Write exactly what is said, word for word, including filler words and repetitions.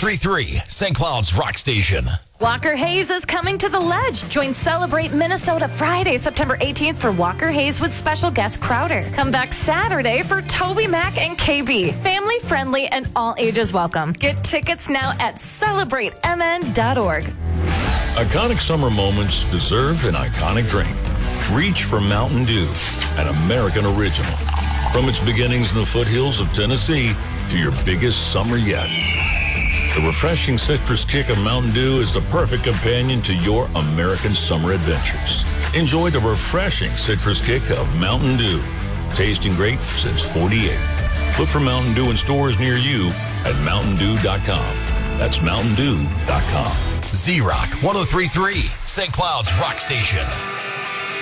three point three, Saint Cloud's Rock Station. Walker Hayes is coming to the Ledge. Join Celebrate Minnesota Friday, September eighteenth for Walker Hayes with special guest Crowder. Come back Saturday for Toby Mac and K B. Family friendly and all ages welcome. Get tickets now at celebrate m n dot org. Iconic summer moments deserve an iconic drink. Reach for Mountain Dew, an American original. From its beginnings in the foothills of Tennessee to your biggest summer yet. The refreshing citrus kick of Mountain Dew is the perfect companion to your American summer adventures. Enjoy the refreshing citrus kick of Mountain Dew. Tasting great since forty-eight. Look for Mountain Dew in stores near you at mountain dew dot com. That's mountain dew dot com. Z-Rock one oh three point three, Saint Cloud's Rock Station.